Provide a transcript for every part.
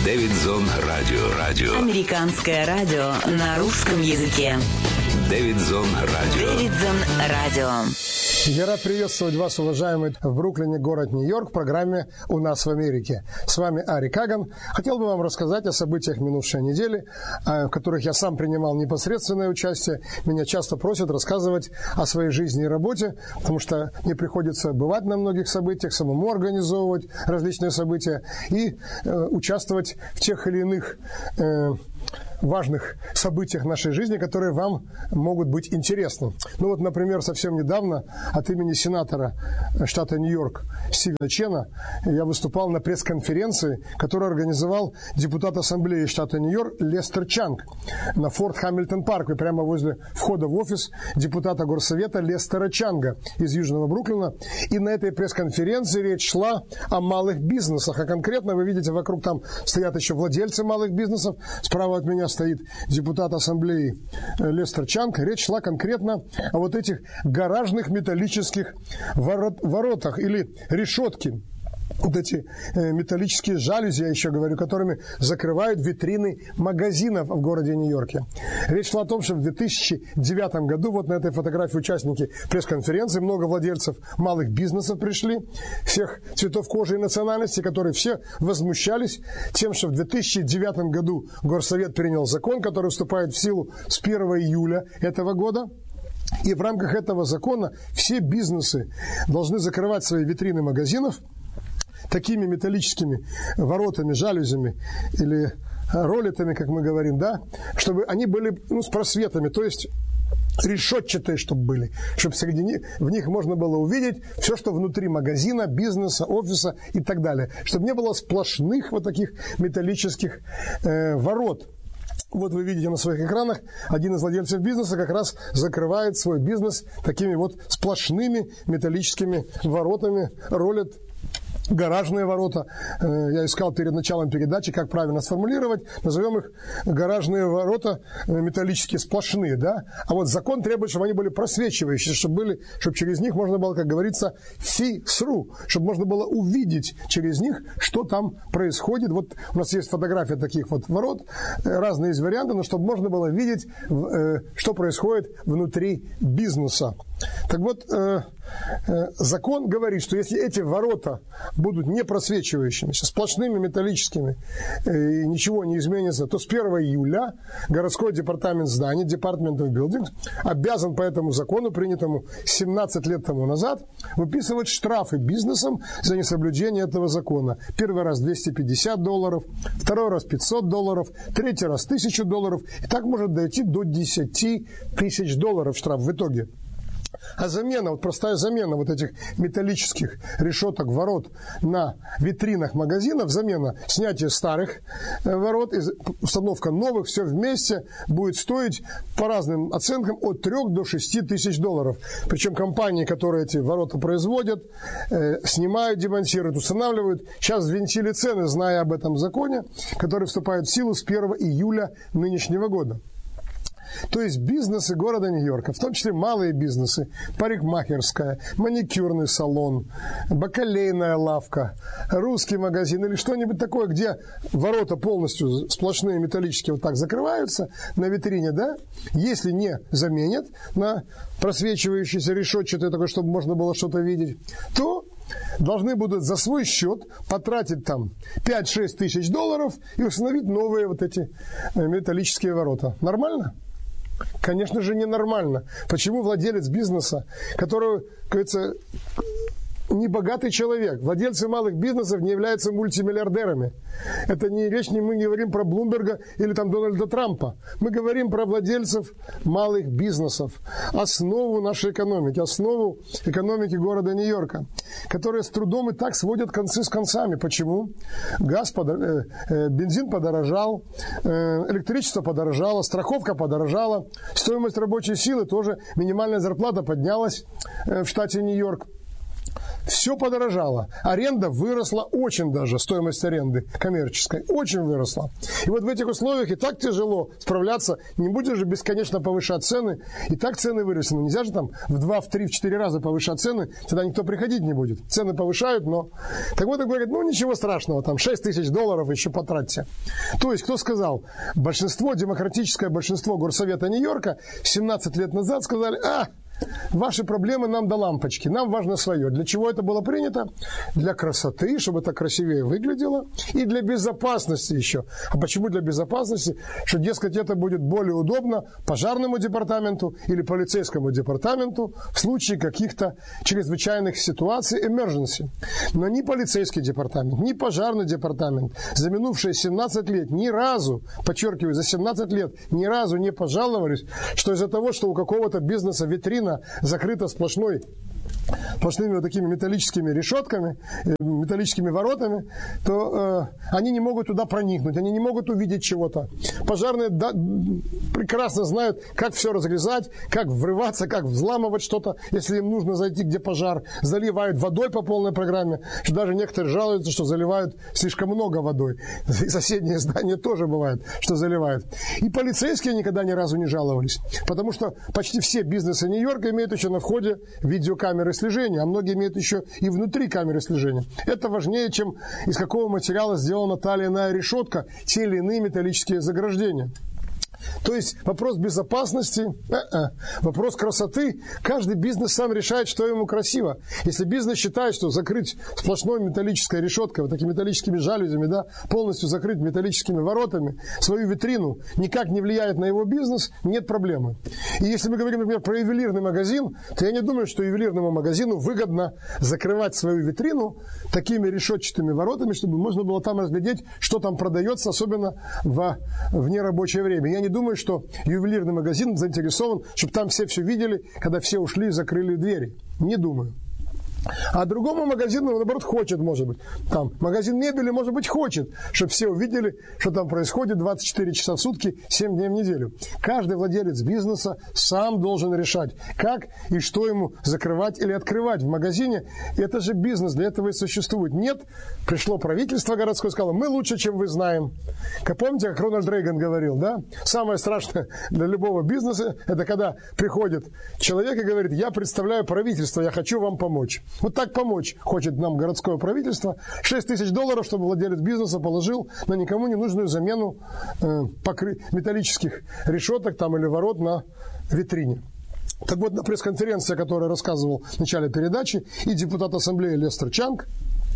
Дэвидзон Радио. Американское радио на русском языке. Дэвидзон Радио. Я рад приветствовать вас, уважаемые, в Бруклине, город Нью-Йорк, в программе «У нас в Америке». С вами Ари Каган. Хотел бы вам рассказать о событиях минувшей недели, в которых я сам принимал непосредственное участие. Меня часто просят рассказывать о своей жизни и работе, потому что мне приходится бывать на многих событиях, самому организовывать различные события и участвовать в тех или иных важных событиях нашей жизни, которые вам могут быть интересны. Ну вот, например, совсем недавно от имени сенатора штата Нью-Йорк Стивена Чена я выступал на пресс-конференции, которую организовал депутат Ассамблеи штата Нью-Йорк Лестер Чанг на Форт Хамильтон Парк, прямо возле входа в офис депутата горсовета Лестера Чанга из Южного Бруклина. И на этой пресс-конференции речь шла о малых бизнесах, а конкретно вы видите, вокруг там стоят еще владельцы малых бизнесов, справа от меня стоит депутат Ассамблеи Лестер Чанг. Речь шла конкретно о вот этих гаражных металлических воротах или решетки. Вот эти металлические жалюзи, я еще говорю, которыми закрывают витрины магазинов в городе Нью-Йорке. Речь шла о том, что в 2009 году, вот на этой фотографии участники пресс-конференции, много владельцев малых бизнесов пришли, всех цветов кожи и национальности, которые все возмущались тем, что в 2009 году Горсовет принял закон, который вступает в силу с 1 июля этого года. И в рамках этого закона все бизнесы должны закрывать свои витрины магазинов такими металлическими воротами, жалюзями или ролетами, как мы говорим, да, чтобы они были с просветами, то есть решетчатые, чтобы были, чтобы в них можно было увидеть все, что внутри магазина, бизнеса, офиса и так далее, чтобы не было сплошных вот таких металлических ворот. Вот вы видите на своих экранах, один из владельцев бизнеса как раз закрывает свой бизнес такими вот сплошными металлическими воротами, ролет. Гаражные ворота. Я искал перед началом передачи, как правильно сформулировать. Назовем их гаражные ворота металлические, сплошные, да? А вот закон требует, чтобы они были просвечивающие, чтобы через них можно было, как говорится, see through, чтобы можно было увидеть через них, что там происходит. Вот у нас есть фотография таких вот ворот, разные из вариантов, но чтобы можно было видеть, что происходит внутри бизнеса. Так вот, закон говорит, что если эти ворота будут не просвечивающимися, сплошными металлическими, и ничего не изменится, то с 1 июля городской департамент зданий, Department of Buildings, обязан по этому закону, принятому 17 лет тому назад, выписывать штрафы бизнесам за несоблюдение этого закона. Первый раз $250, второй раз $500, третий раз $1000, и так может дойти до $10 000 штраф в итоге. А замена, вот простая замена вот этих металлических решеток ворот на витринах магазинов, замена, снятие старых ворот, установка новых, все вместе будет стоить по разным оценкам от 3 до 6 тысяч долларов. Причем компании, которые эти ворота производят, снимают, демонтируют, устанавливают, сейчас взвинтили цены, зная об этом законе, который вступает в силу с 1 июля нынешнего года. То есть бизнесы города Нью-Йорка, в том числе малые бизнесы, парикмахерская, маникюрный салон, бакалейная лавка, русский магазин или что-нибудь такое, где ворота полностью сплошные металлические вот так закрываются на витрине, да, если не заменят на просвечивающиеся решетчатые, такое, чтобы можно было что-то видеть, то должны будут за свой счет потратить там 5-6 тысяч долларов и установить новые вот эти металлические ворота. Нормально? Конечно же, ненормально. Почему владелец бизнеса, который, кажется, небогатый человек, владельцы малых бизнесов не являются мультимиллиардерами. Это не речь, мы не говорим про Блумберга или там Дональда Трампа. Мы говорим про владельцев малых бизнесов, основу нашей экономики, основу экономики города Нью-Йорка, которые с трудом и так сводят концы с концами. Почему? Бензин подорожал, электричество подорожало, страховка подорожала, стоимость рабочей силы тоже, минимальная зарплата поднялась в штате Нью-Йорк. все подорожало. Аренда выросла очень даже, стоимость аренды коммерческой очень выросла. И вот в этих условиях и так тяжело справляться, не будешь же бесконечно повышать цены, и так цены выросли. Но нельзя же там в 2, в 3, в 4 раза повышать цены, тогда никто приходить не будет. Цены повышают, но... Так вот, говорят, ну ничего страшного, там $6 тысяч еще потратьте. То есть, кто сказал? Большинство, демократическое большинство Горсовета Нью-Йорка 17 лет назад сказали, ваши проблемы нам до лампочки, нам важно свое. Для чего это было принято? Для красоты, чтобы это красивее выглядело, и для безопасности еще. А почему для безопасности? Что, дескать, это будет более удобно пожарному департаменту или полицейскому департаменту в случае каких-то чрезвычайных ситуаций, emergency. Но ни полицейский департамент, ни пожарный департамент за минувшие 17 лет ни разу, подчеркиваю, за 17 лет ни разу не пожаловались, что из-за того, что у какого-то бизнеса витрина закрыта сплошными вот такими металлическими решетками, металлическими воротами, то они не могут туда проникнуть, они не могут увидеть чего-то. Пожарные прекрасно знают, как все разрезать, как врываться, как взламывать что-то, если им нужно зайти, где пожар. Заливают водой по полной программе, что даже некоторые жалуются, что заливают слишком много водой. И соседние здания тоже бывает, что заливают. И полицейские никогда ни разу не жаловались, потому что почти все бизнесы Нью-Йорка имеют еще на входе видеокамеры слежения, а многие имеют еще и внутри камеры слежения. Это важнее, чем из какого материала сделана та или иная решетка, те или иные металлические заграждения. То есть вопрос безопасности, вопрос красоты. Каждый бизнес сам решает, что ему красиво. Если бизнес считает, что закрыть сплошной металлической решеткой, вот такими металлическими жалюзями, полностью закрыть металлическими воротами свою витрину никак не влияет на его бизнес, нет проблемы. И если мы говорим, например, про ювелирный магазин, то я не думаю, что ювелирному магазину выгодно закрывать свою витрину такими решетчатыми воротами, чтобы можно было там разглядеть, что там продается, особенно в нерабочее время. Я не думаю, что ювелирный магазин заинтересован, чтобы там все видели, когда все ушли и закрыли двери. Не думаю. А другому магазину, наоборот, хочет, может быть. Там магазин мебели, может быть, хочет, чтобы все увидели, что там происходит 24 часа в сутки, 7 дней в неделю. Каждый владелец бизнеса сам должен решать, как и что ему закрывать или открывать в магазине. Это же бизнес, для этого и существует. Нет, пришло правительство городское, сказало, мы лучше, чем вы знаем. Как помните, как Рональд Рейган говорил, да? Самое страшное для любого бизнеса, это когда приходит человек и говорит, я представляю правительство, я хочу вам помочь. Вот так помочь хочет нам городское правительство. $6 тысяч, чтобы владелец бизнеса положил на никому не нужную замену металлических решеток там, или ворот на витрине. Так вот, на пресс-конференции, о которой я рассказывал в начале передачи, и депутат ассамблеи Лестер Чанг,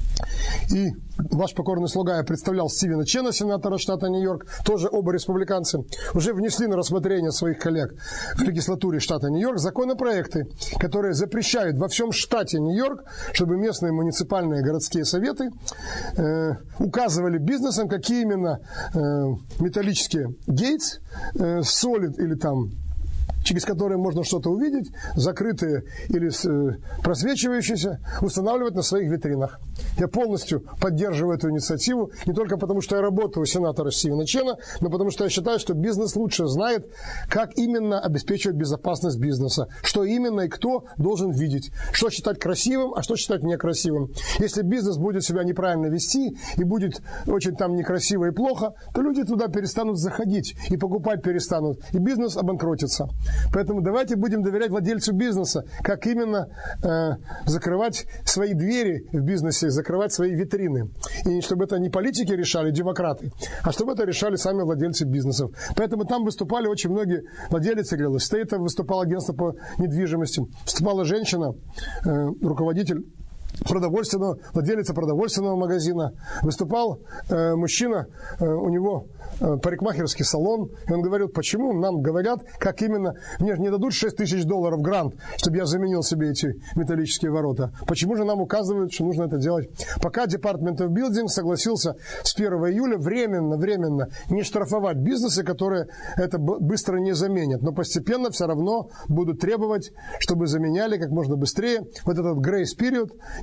и ваш покорный слуга я представлял Стивена Чена, сенатора штата Нью-Йорк, тоже оба республиканцы, уже внесли на рассмотрение своих коллег в легислатуре штата Нью-Йорк законопроекты, которые запрещают во всем штате Нью-Йорк, чтобы местные муниципальные городские советы указывали бизнесам, какие именно металлические гейтс, солид или там через которые можно что-то увидеть, закрытые или просвечивающиеся, устанавливать на своих витринах. Я полностью поддерживаю эту инициативу, не только потому, что я работаю у сенатора Стивена Чена, но потому, что я считаю, что бизнес лучше знает, как именно обеспечивать безопасность бизнеса, что именно и кто должен видеть, что считать красивым, а что считать некрасивым. Если бизнес будет себя неправильно вести и будет очень там некрасиво и плохо, то люди туда перестанут заходить и покупать перестанут, и бизнес обанкротится. Поэтому давайте будем доверять владельцу бизнеса, как именно закрывать свои двери в бизнесе, закрывать свои витрины. И чтобы это не политики решали, демократы, а чтобы это решали сами владельцы бизнесов. Поэтому там выступали очень многие владельцы real estate, выступало агентство по недвижимости, выступала женщина, руководитель владелица продовольственного магазина, выступал мужчина, у него парикмахерский салон, и он говорил, почему нам говорят, как именно, мне же не дадут $6 тысяч грант, чтобы я заменил себе эти металлические ворота. Почему же нам указывают, что нужно это делать? Пока Department of Building согласился с 1 июля временно не штрафовать бизнесы, которые это быстро не заменят, но постепенно все равно будут требовать, чтобы заменяли как можно быстрее. Вот этот grace period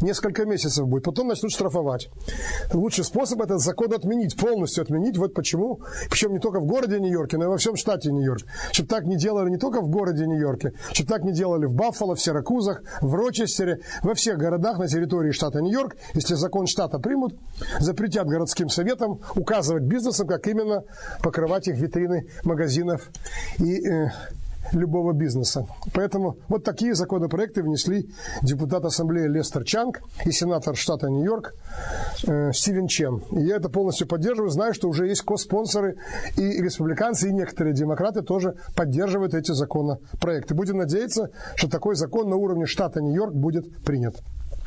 несколько месяцев будет, потом начнут штрафовать. Лучший способ этот закон отменить, полностью отменить. Вот почему. Причем не только в городе Нью-Йорке, но и во всем штате Нью-Йорк. Чтобы так не делали не только в городе Нью-Йорке, чтобы так не делали в Баффало, в Сиракузах, в Рочестере, во всех городах на территории штата Нью-Йорк. Если закон штата примут, запретят городским советам указывать бизнесам, как именно покрывать их витрины магазинов и любого бизнеса. Поэтому вот такие законопроекты внесли депутат Ассамблеи Лестер Чанг и сенатор штата Нью-Йорк Стивен Чен. И я это полностью поддерживаю. Знаю, что уже есть коспонсоры и республиканцы, и некоторые демократы тоже поддерживают эти законопроекты. Будем надеяться, что такой закон на уровне штата Нью-Йорк будет принят.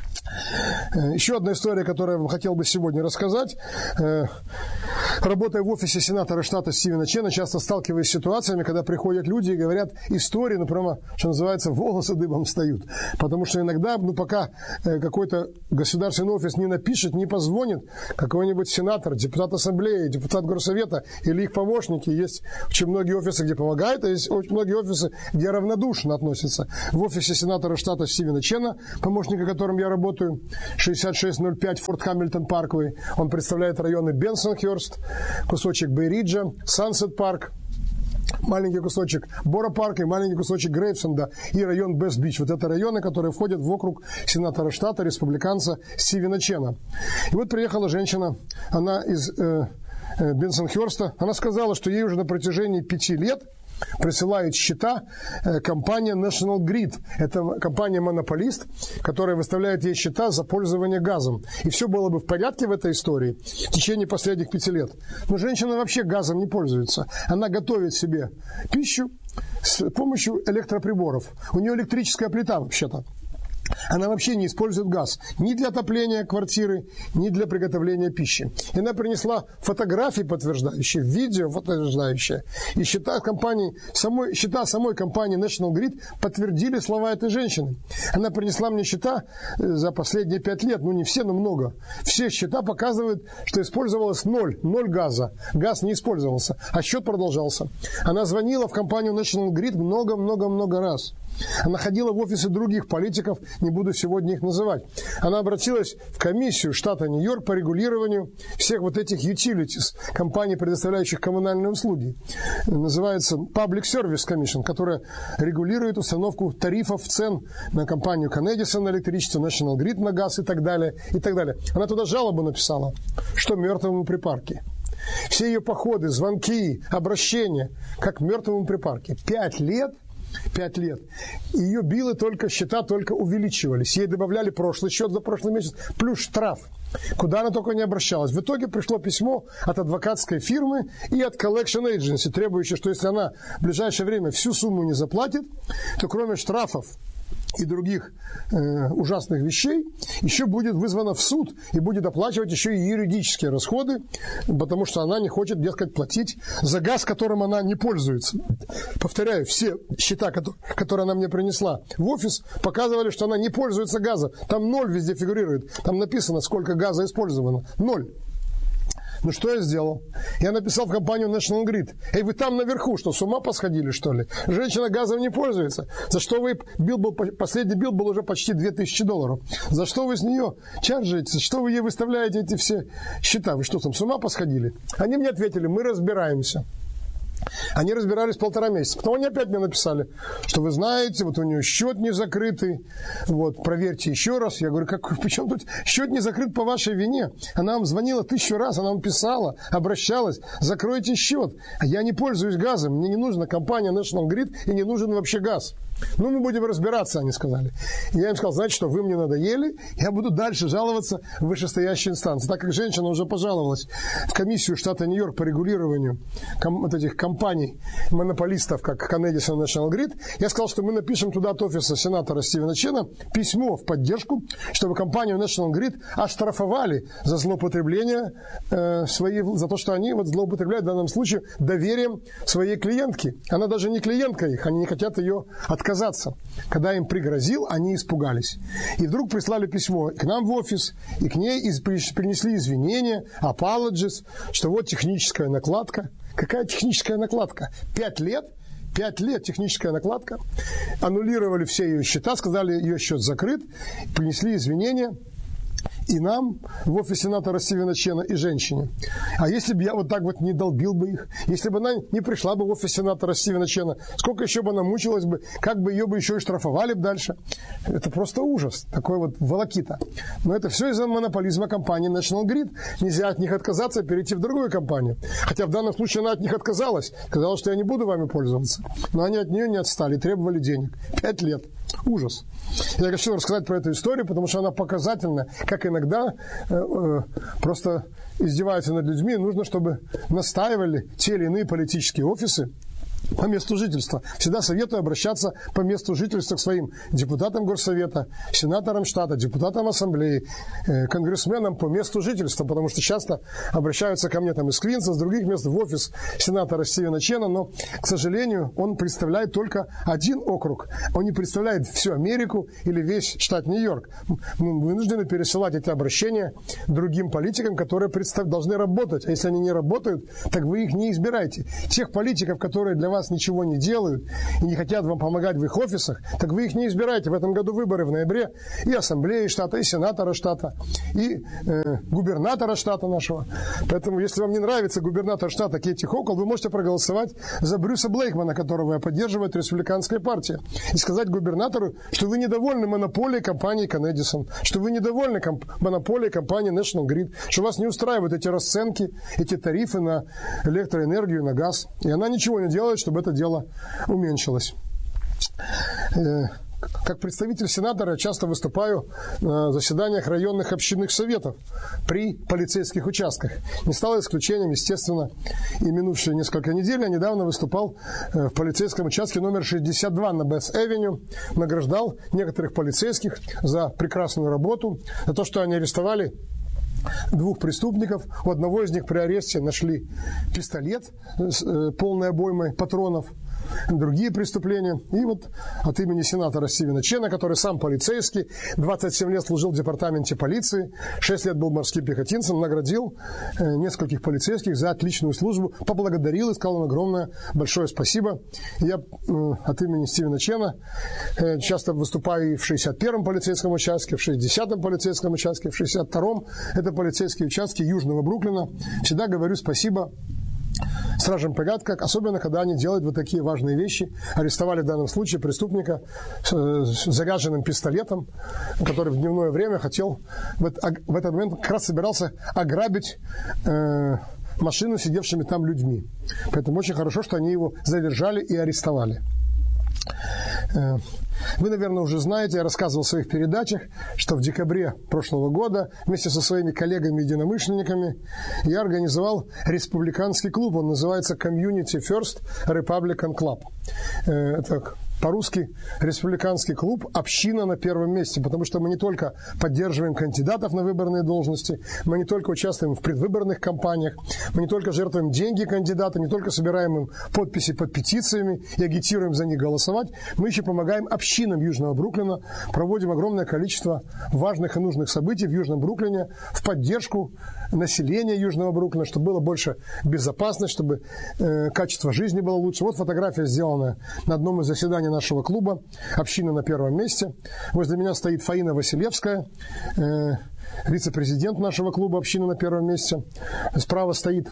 Еще одна история, которую я вам хотел бы сегодня рассказать. Работая в офисе сенатора штата Стивена Чена, часто сталкиваюсь с ситуациями, когда приходят люди и говорят истории, ну, прямо, что называется, волосы дыбом встают. Потому что иногда, пока какой-то государственный офис не напишет, не позвонит, какой-нибудь сенатор, депутат ассамблеи, депутат горсовета или их помощники, есть очень многие офисы, где помогают, а есть очень многие офисы, где равнодушно относятся. В офисе сенатора штата Стивена Чена, помощника, которым я работаю, 6605 Форт Хамильтон Парквей. Он представляет районы Бенсон-Хёрст, кусочек Бэй-Риджа, Сансет Парк, маленький кусочек Бора-Парка и маленький кусочек Грейвсенда и район Бест-Бич. Вот это районы, которые входят в округ сенатора штата, республиканца Стивена Чена. И вот приехала женщина, она из Бенсон-Хёрста. Она сказала, что ей уже на протяжении 5 лет присылает счета компания National Grid. Это компания-монополист, которая выставляет ей счета за пользование газом. И все было бы в порядке в этой истории в течение последних 5 лет. Но женщина вообще газом не пользуется. Она готовит себе пищу с помощью электроприборов. У нее электрическая плита вообще-то. Она вообще не использует газ ни для отопления квартиры, ни для приготовления пищи. И она принесла фотографии подтверждающие, видео подтверждающие. И счета самой компании National Grid подтвердили слова этой женщины. Она принесла мне счета за последние 5 лет, не все, но много. Все счета показывают, что использовалось 0 газа. Газ не использовался, а счет продолжался. Она звонила в компанию National Grid много-много-много раз. Она ходила в офисы других политиков, не буду сегодня их называть. Она обратилась в комиссию штата Нью-Йорк по регулированию всех вот этих utilities, компаний, предоставляющих коммунальные услуги. Называется Public Service Commission, которая регулирует установку тарифов, цен на компанию Con-Edison на электричество, National Grid на газ и так далее, и так далее. Она туда жалобу написала, что мертвому припарке. Все ее походы, звонки, обращения, как мертвому припарке. 5 лет. Ее билы счета только увеличивались. Ей добавляли прошлый счет за прошлый месяц, плюс штраф. Куда она только не обращалась. В итоге пришло письмо от адвокатской фирмы и от collection agency, требующее, что если она в ближайшее время всю сумму не заплатит, то кроме штрафов и других ужасных вещей, еще будет вызвана в суд и будет оплачивать еще и юридические расходы, потому что она не хочет, дескать, платить за газ, которым она не пользуется. Повторяю, все счета, которые она мне принесла в офис, показывали, что она не пользуется газом. Там 0 везде фигурирует. Там написано, сколько газа использовано. 0. Ну, что я сделал? Я написал в компанию National Grid. Эй, вы там наверху, что, с ума посходили, что ли? Женщина газом не пользуется. За что последний билл был уже почти $2000. За что вы с нее чаржите? Что вы ей выставляете эти все счета? Вы что там, с ума посходили? Они мне ответили, мы разбираемся. Они разбирались 1,5 месяца. Потом они опять мне написали, что вы знаете, вот у нее счет не закрытый, вот, проверьте еще раз. Я говорю, причем тут счет не закрыт по вашей вине? Она вам звонила 1000 раз, она вам писала, обращалась, закройте счет. А я не пользуюсь газом, мне не нужна компания National Grid и не нужен вообще газ. Ну, мы будем разбираться, они сказали. И я им сказал, знаете что, вы мне надоели, я буду дальше жаловаться в вышестоящей инстанции. Так как женщина уже пожаловалась в комиссию штата Нью-Йорк по регулированию вот этих компаний, монополистов, как Con-Edison и National Grid, я сказал, что мы напишем туда от офиса сенатора Стивена Чена письмо в поддержку, чтобы компанию National Grid оштрафовали за злоупотребление за то, что они злоупотребляют в данном случае доверием своей клиентки. Она даже не клиентка их, они не хотят ее отказаться. Когда им пригрозил, они испугались. И вдруг прислали письмо к нам в офис, и к ней принесли извинения, apologies, что вот техническая накладка. Какая техническая накладка? 5 лет техническая накладка. Аннулировали все ее счета, сказали, ее счет закрыт, принесли извинения. и нам в офис сенатора Стивена Чена, и женщине. А если бы я вот так вот не долбил бы их, если бы она не пришла бы в офис сенатора Стивена Чена, сколько еще бы она мучилась бы, как бы ее бы еще и штрафовали бы дальше. Это просто ужас, такой вот волокита. Но это все из-за монополизма компании National Grid. Нельзя от них отказаться и перейти в другую компанию. Хотя в данном случае она от них отказалась. Сказала, что я не буду вами пользоваться. Но они от нее не отстали, требовали денег. 5 лет. Ужас. Я хочу рассказать про эту историю, потому что она показательна, как иногда просто издеваются над людьми. Нужно, чтобы настаивали те или иные политические офисы по месту жительства. Всегда советую обращаться по месту жительства к своим депутатам горсовета, сенаторам штата, депутатам ассамблеи, конгрессменам по месту жительства, потому что часто обращаются ко мне там из Квинса, с других мест в офис сенатора Стивена Чена, но, к сожалению, он представляет только один округ. Он не представляет всю Америку или весь штат Нью-Йорк. Мы вынуждены пересылать эти обращения другим политикам, которые должны работать. А если они не работают, так вы их не избираете. Тех политиков, которые для вас ничего не делают и не хотят вам помогать в их офисах, так вы их не избираете. В этом году выборы в ноябре и ассамблеи штата, и сенатора штата, и губернатора штата нашего. Поэтому, если вам не нравится губернатор штата Кэти Хокл, вы можете проголосовать за Брюса Блейкмана, которого поддерживает республиканская партия, и сказать губернатору, что вы недовольны монополией компании Con-Edison, что вы недовольны монополией компании National Grid, что вас не устраивают эти расценки, эти тарифы на электроэнергию, на газ. И она ничего не делает, чтобы это дело уменьшилось. Как представитель сенатора я часто выступаю на заседаниях районных общинных советов при полицейских участках. Не стало исключением, естественно, и минувшие несколько недель я недавно выступал в полицейском участке номер 62 на Бесс-Эвеню, награждал некоторых полицейских за прекрасную работу, за то, что они арестовали 2 преступников. У одного из них при аресте нашли пистолет с полной обоймой патронов, другие преступления. И вот от имени сенатора Стивена Чена, который сам полицейский, 27 лет служил в департаменте полиции, 6 лет был морским пехотинцем, наградил нескольких полицейских за отличную службу, поблагодарил и сказал им огромное, большое спасибо. Я от имени Стивена Чена часто выступаю и в 61-м полицейском участке, в 60-м полицейском участке, в 62-м. Это полицейские участки Южного Бруклина. Всегда говорю спасибо стражам порядка, особенно когда они делают вот такие важные вещи. Арестовали в данном случае преступника с заряженным пистолетом, который в дневное время хотел, в этот момент как раз собирался ограбить машину с сидевшими там людьми. Поэтому очень хорошо, что они его задержали и арестовали. Вы, наверное, уже знаете, я рассказывал в своих передачах, что в декабре прошлого года вместе со своими коллегами-единомышленниками я организовал республиканский клуб. Он называется Community First Republican Club. Это по-русски республиканский клуб «Община на первом месте», потому что мы не только поддерживаем кандидатов на выборные должности, мы не только участвуем в предвыборных кампаниях, мы не только жертвуем деньги кандидатам, не только собираем им подписи под петициями и агитируем за них голосовать, мы еще помогаем общинам Южного Бруклина, проводим огромное количество важных и нужных событий в Южном Бруклине в поддержку населения Южного Бруклина, чтобы было больше безопасности, чтобы качество жизни было лучше. Вот фотография, сделанная на одном из заседаний нашего клуба «Община на первом месте». Возле меня стоит Фаина Василевская, вице-президент нашего клуба «Община на первом месте». Справа стоит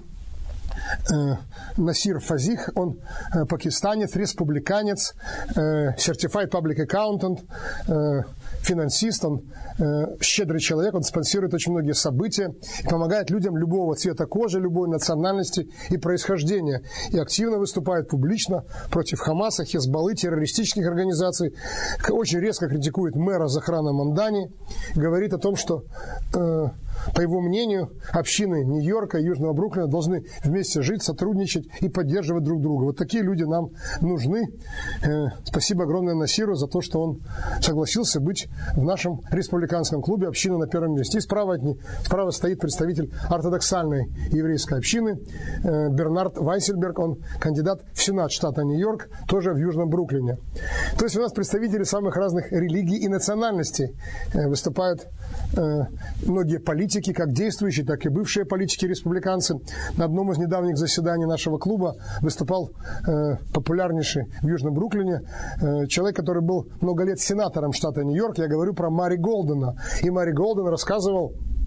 Насир Фазих, он пакистанец, республиканец, Certified Public Accountant, финансист, он щедрый человек, он спонсирует очень многие события и помогает людям любого цвета кожи, любой национальности и происхождения. И активно выступает публично против Хамаса, Хезболлы, террористических организаций. Очень резко критикует мэра Захрана Мамдани. Говорит о том, что, по его мнению, общины Нью-Йорка и Южного Бруклина должны вместе жить, сотрудничать и поддерживать друг друга. Вот такие люди нам нужны. Спасибо огромное Насиру за то, что он согласился быть в нашем республиканском клубе «Община на первом месте». И справа стоит представитель ортодоксальной еврейской общины Бернард Вайсельберг. Он кандидат в Сенат штата Нью-Йорк, тоже в Южном Бруклине. То есть у нас представители самых разных религий и национальностей. Выступают многие политики, как действующие, так и бывшие политики-республиканцы. На одном из недавних заседаний нашего клуба выступал популярнейший в Южном Бруклине человек, который был много лет сенатором штата Нью-Йорк. Я говорю про Мари Голдена. И Мари Голден рассказывал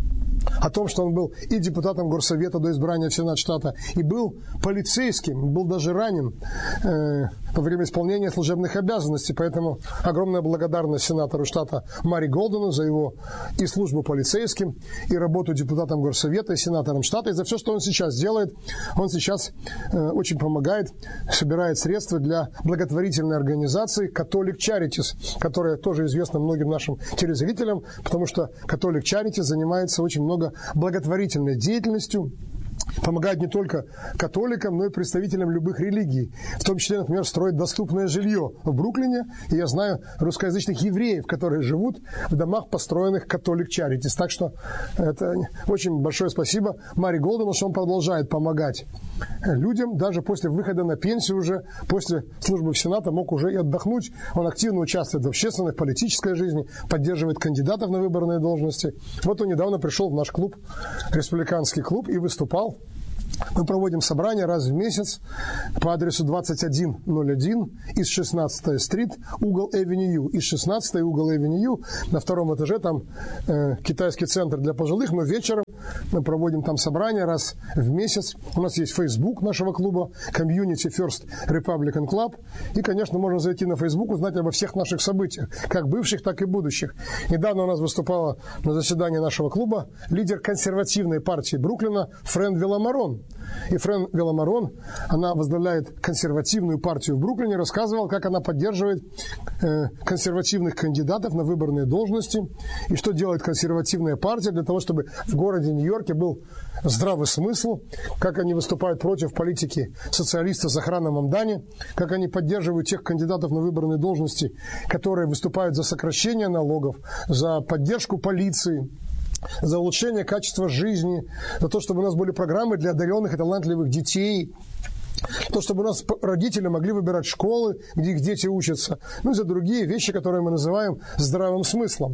о том, что он был и депутатом горсовета до избрания в Сенат штата, и был полицейским, был даже ранен во время исполнения служебных обязанностей. Поэтому огромная благодарность сенатору штата Мари Голдену за его и службу полицейским, и работу депутатом горсовета, и сенатором штата, и за все, что он сейчас делает. Он сейчас очень помогает, собирает средства для благотворительной организации Catholic Charities, которая тоже известна многим нашим телезрителям, потому что Catholic Charities занимается очень много благотворительной деятельностью, помогает не только католикам, но и представителям любых религий. В том числе, например, строит доступное жилье в Бруклине. И я знаю русскоязычных евреев, которые живут в домах, построенных Catholic Charities. Так что это очень большое спасибо Мари Голдену, что он продолжает помогать людям. Даже после выхода на пенсию уже, после службы в Сенате, мог уже и отдохнуть. Он активно участвует в общественной, политической жизни, поддерживает кандидатов на выборные должности. Вот он недавно пришел в наш клуб, республиканский клуб, и выступал. Мы проводим собрания раз в месяц по адресу 2101 из 16-й стрит, угол Эвеню, из 16-й угол Эвеню. На втором этаже там китайский центр для пожилых, но вечером мы проводим там собрания раз в месяц. У нас есть Facebook нашего клуба, Community First Republican Club. И, конечно, можно зайти на Facebook, узнать обо всех наших событиях, как бывших, так и будущих. Недавно у нас выступала на заседании нашего клуба лидер консервативной партии Бруклина Френ Виламарон. И Френ Виламарон, она возглавляет консервативную партию в Бруклине, рассказывал, как она поддерживает консервативных кандидатов на выборные должности, и что делает консервативная партия для того, чтобы в городе Нью-Йорке был здравый смысл, как они выступают против политики социалистов Захрана Мамдани, как они поддерживают тех кандидатов на выборные должности, которые выступают за сокращение налогов, за поддержку полиции, за улучшение качества жизни, за то, чтобы у нас были программы для одаренных и талантливых детей, то, чтобы у нас родители могли выбирать школы, где их дети учатся, ну и за другие вещи, которые мы называем здравым смыслом.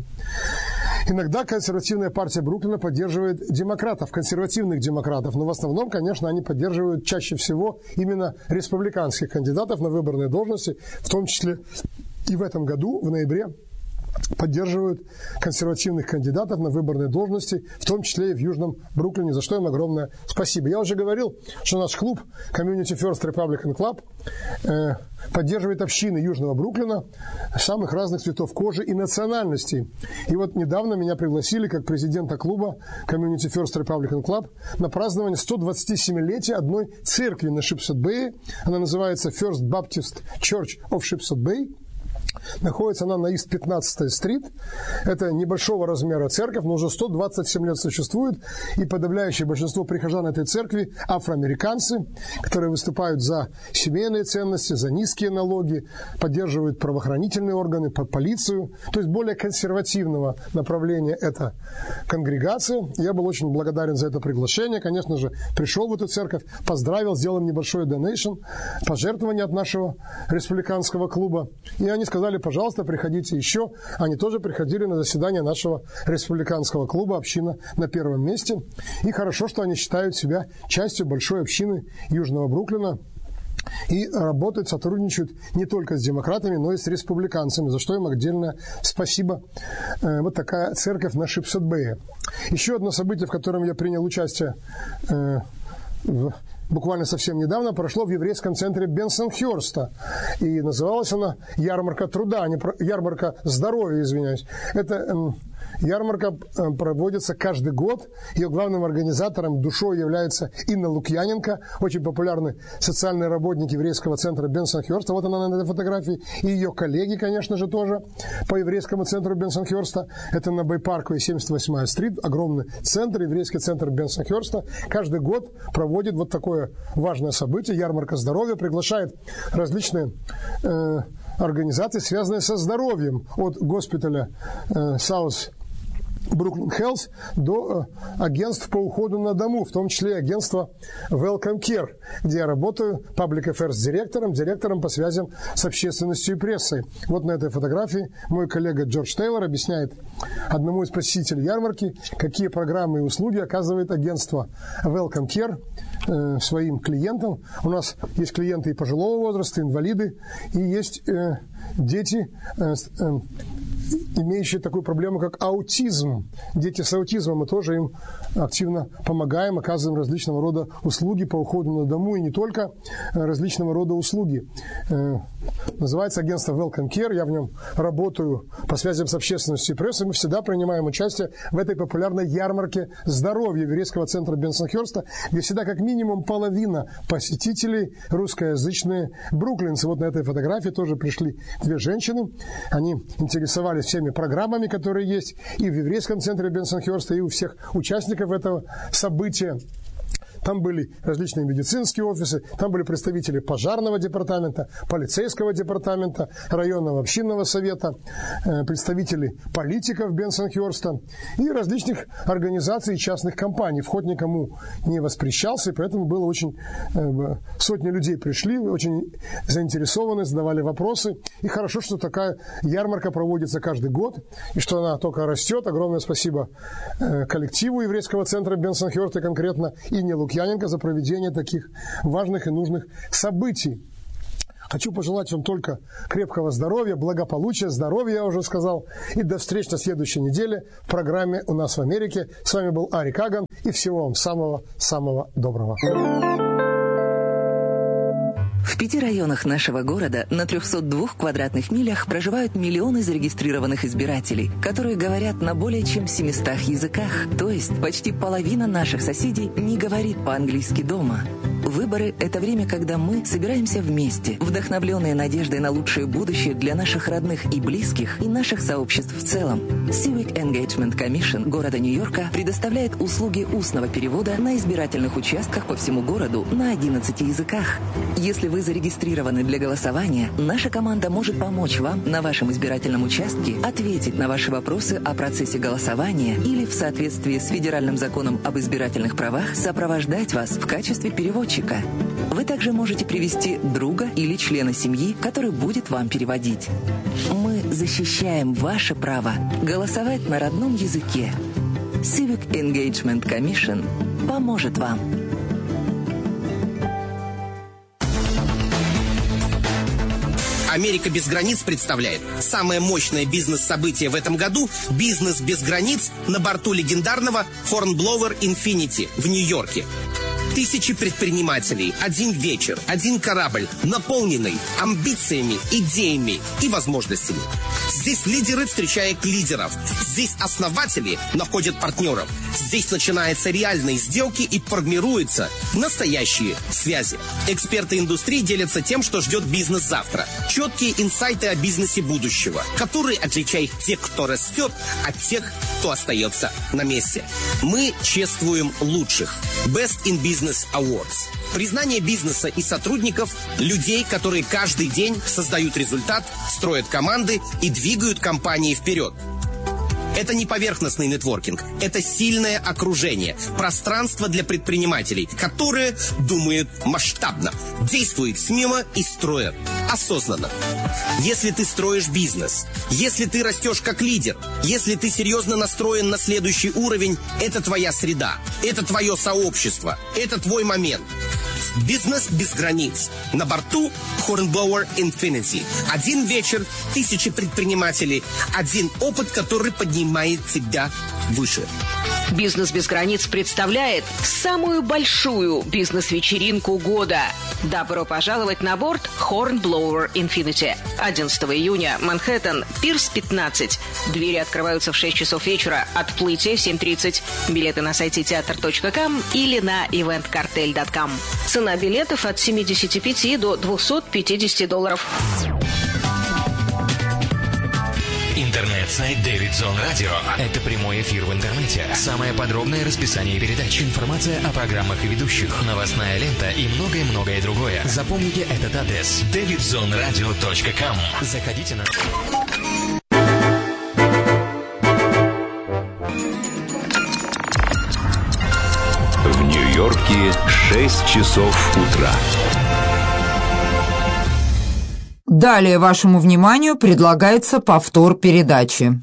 Иногда консервативная партия Бруклина поддерживает демократов, консервативных демократов, но в основном, конечно, они поддерживают чаще всего именно республиканских кандидатов на выборные должности, в том числе и в этом году, в ноябре, поддерживают консервативных кандидатов на выборные должности, в том числе и в Южном Бруклине, за что им огромное спасибо. Я уже говорил, что наш клуб Community First Republican Club поддерживает общины Южного Бруклина самых разных цветов кожи и национальностей. И вот недавно меня пригласили как президента клуба Community First Republican Club на празднование 127-летия одной церкви на Шипсет-Бэй. Она называется First Baptist Church of Shipsett-Bay. Находится она на Ист 15-й стрит. Это небольшого размера церковь, но уже 127 лет существует. И подавляющее большинство прихожан этой церкви – афроамериканцы, которые выступают за семейные ценности, за низкие налоги, поддерживают правоохранительные органы, полицию. То есть более консервативного направления эта конгрегация. Я был очень благодарен за это приглашение. Конечно же, пришел в эту церковь, поздравил, сделал небольшой донейшн, пожертвование от нашего республиканского клуба. И они сказали: пожалуйста, приходите еще. Они тоже приходили на заседание нашего республиканского клуба, община на первом месте. И хорошо, что они считают себя частью большой общины Южного Бруклина и работают, сотрудничают не только с демократами, но и с республиканцами, за что им отдельное спасибо. Вот такая церковь на Шипсет-Бэе. Еще одно событие, в котором я принял участие буквально совсем недавно, прошло в еврейском центре Бенсонхерста. И называлась она «Ярмарка труда», а не «Ярмарка здоровья», извиняюсь. Это ярмарка проводится каждый год. Ее главным организатором, душой является Инна Лукьяненко, очень популярный социальный работник еврейского центра Бенсонхерста. Вот она на этой фотографии. И ее коллеги, конечно же, тоже по еврейскому центру Бенсонхерста. Это на Бэй-Парквей, 78-я стрит, огромный центр, еврейский центр Бенсонхерста. Каждый год проводит вот такое важное событие, ярмарка здоровья, приглашает различные организации, связанные со здоровьем, от госпиталя South Brooklyn Health до агентств по уходу на дому, в том числе агентство Welcome Care, где я работаю Public Affairs директором по связям с общественностью и прессой. Вот на этой фотографии мой коллега Джордж Тейлор объясняет одному из посетителей ярмарки, какие программы и услуги оказывает агентство Welcome Care своим клиентам. У нас есть клиенты и пожилого возраста, инвалиды, и есть дети имеющие такую проблему, как аутизм. Дети с аутизмом, мы тоже им активно помогаем, оказываем различного рода услуги по уходу на дому, и не только различного рода услуги. Называется агентство Welcome Care, я в нем работаю по связям с общественностью и прессой. Мы всегда принимаем участие в этой популярной ярмарке здоровья еврейского центра Бенсонхерста, где всегда как минимум половина посетителей русскоязычные бруклинцы. Вот на этой фотографии тоже пришли две женщины. Они интересовались всеми программами, которые есть и в еврейском центре Бенсонхерста, и у всех участников этого события. Там были различные медицинские офисы, там были представители пожарного департамента, полицейского департамента, районного общинного совета, представители политиков Бенсонхерста и различных организаций и частных компаний. Вход никому не воспрещался, и поэтому было очень... Сотни людей пришли, очень заинтересованы, задавали вопросы. И хорошо, что такая ярмарка проводится каждый год, и что она только растет. Огромное спасибо коллективу еврейского центра Бенсонхерста конкретно, и не Лукьяненко за проведение таких важных и нужных событий. Хочу пожелать вам только крепкого здоровья, благополучия, здоровья, я уже сказал. И до встречи на следующей неделе в программе «У нас в Америке». С вами был Ари Каган, и всего вам самого-самого доброго. В 5 районах нашего города на 302 квадратных милях проживают миллионы зарегистрированных избирателей, которые говорят на более чем 700 языках. То есть почти половина наших соседей не говорит по-английски дома. Выборы – это время, когда мы собираемся вместе, вдохновленные надеждой на лучшее будущее для наших родных и близких и наших сообществ в целом. Civic Engagement Commission города Нью-Йорка предоставляет услуги устного перевода на избирательных участках по всему городу на 11 языках. Если вы зарегистрированы для голосования, наша команда может помочь вам на вашем избирательном участке, ответить на ваши вопросы о процессе голосования или в соответствии с федеральным законом об избирательных правах сопровождать вас в качестве переводчика. Вы также можете привести друга или члена семьи, который будет вам переводить. Мы защищаем ваше право голосовать на родном языке. Civic Engagement Commission поможет вам. «Америка без границ» представляет самое мощное бизнес-событие в этом году – «Бизнес без границ» на борту легендарного Hornblower Infinity в Нью-Йорке. Тысячи предпринимателей, один вечер, один корабль, наполненный амбициями, идеями и возможностями. Здесь лидеры встречают лидеров, здесь основатели находят партнеров, здесь начинаются реальные сделки и формируются настоящие связи. Эксперты индустрии делятся тем, что ждет бизнес завтра. Четкие инсайты о бизнесе будущего, которые отличают тех, кто растет, от тех, кто остается на месте. Мы чествуем лучших. Best in Business Awards. Признание бизнеса и сотрудников, людей, которые каждый день создают результат, строят команды и двигают компании вперед. Это не поверхностный нетворкинг, это сильное окружение, пространство для предпринимателей, которые думают масштабно, действуют смело и строят осознанно. Если ты строишь бизнес, если ты растешь как лидер, если ты серьезно настроен на следующий уровень, это твоя среда, это твое сообщество, это твой момент. Бизнес без границ. На борту Hornblower Infinity. Один вечер, тысячи предпринимателей, один опыт, который поднимает тебя выше. «Бизнес без границ» представляет самую большую бизнес-вечеринку года. Добро пожаловать на борт Hornblower Infinity. 11 июня, Манхэттен, Пирс 15. Двери открываются в 6 часов вечера, отплытие в 7:30. Билеты на сайте teatr.com или на eventcartel.com. Цена билетов от $75 до $250. Интернет-сайт David Zone Radio. Это прямой эфир в интернете. Самое подробное расписание передач, информация о программах и ведущих, новостная лента и многое-многое другое. Запомните этот адрес: davidzoneradio.com. Заходите на... В Нью-Йорке 6 часов утра. Далее вашему вниманию предлагается повтор передачи.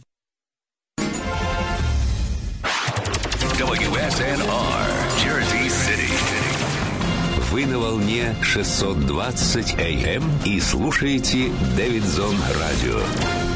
WSNR, Jersey City. Вы на волне 620 AM и слушаете David Zone Radio.